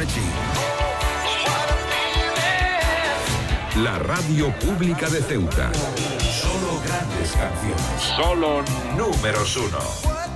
Energy. La radio pública de Ceuta. Solo grandes canciones. Solo números uno.